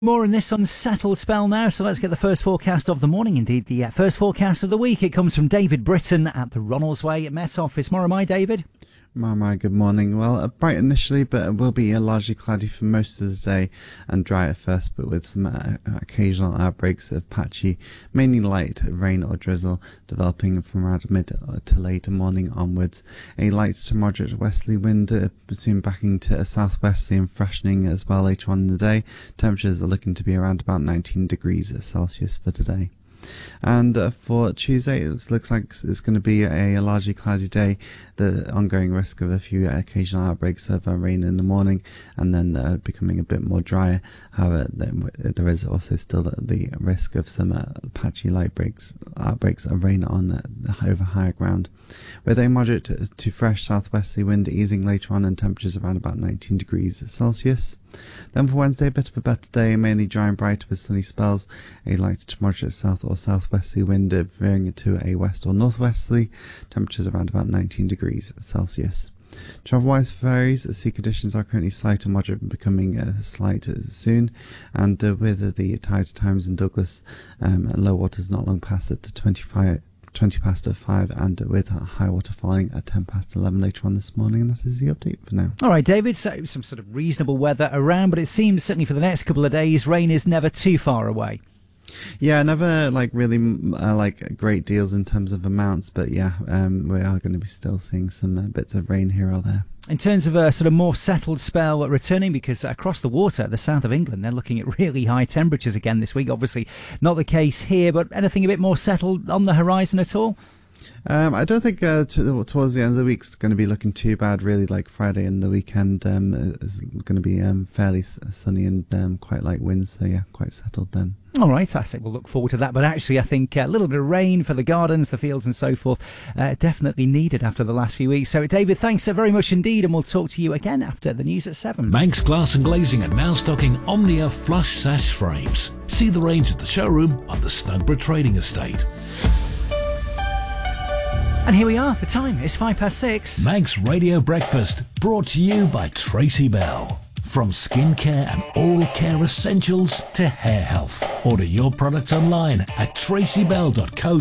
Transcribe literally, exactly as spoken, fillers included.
More in this unsettled spell now, so let's get the first forecast of the morning, indeed the uh, first forecast of the week. It comes from David Britton at the Ronaldsway Met Office. Moramai, David? Moramai, good morning. Well, uh, bright initially, but it will be uh, largely cloudy for most of the day and dry at first, but with some uh, occasional outbreaks of patchy, mainly light rain or drizzle developing from around mid to late morning onwards. A light to moderate westerly wind, uh, soon backing to a southwesterly and freshening as well later on in the day. Temperatures are looking to be around about nineteen degrees Celsius for today. And uh, for Tuesday, it looks like it's going to be a, a largely cloudy day. The ongoing risk of a few occasional outbreaks of uh, rain in the morning, and then uh, becoming a bit more drier. However, there is also still the, the risk of some uh, patchy light breaks, outbreaks of rain on uh, over higher ground, with a moderate to, to fresh southwesterly wind easing later on, and temperatures around about nineteen degrees Celsius. Then for Wednesday, a bit of a better day, mainly dry and bright with sunny spells, a light to moderate south or southwesterly wind veering to a west or northwesterly, temperatures around about nineteen degrees Celsius. Travel-wise for ferries, the sea conditions are currently slight and moderate, becoming uh, slight soon, and uh, with the tide times in Douglas, um, low waters not long past it to twenty-five twenty past five, and with high water falling at ten past eleven later on this morning. And that is the update for now. All right, David, so some sort of reasonable weather around, but it seems certainly for the next couple of days rain is never too far away. Yeah, never like really uh, like great deals in terms of amounts, but yeah, um, we are going to be still seeing some uh, bits of rain here or there. In terms of a sort of more settled spell returning, because across the water, the south of England, they're looking at really high temperatures again this week. Obviously not the case here, but anything a bit more settled on the horizon at all? Um, I don't think uh, to, towards the end of the week it's going to be looking too bad, really. Like Friday and the weekend um, is going to be um, fairly sunny and um, quite light winds, so yeah, quite settled then. All right, I think we'll look forward to that. But actually, I think a little bit of rain for the gardens, the fields and so forth, uh, definitely needed after the last few weeks. So, David, thanks very much indeed, and we'll talk to you again after the news at seven. Manx Glass and Glazing are now stocking Omnia flush sash frames. See the range at the showroom on the Snugborough Trading Estate. And here we are, the time is five past six. Manx Radio Breakfast, brought to you by Tracy Bell. From skincare and oral care essentials to hair health. Order your products online at tracy bell dot co dot uk.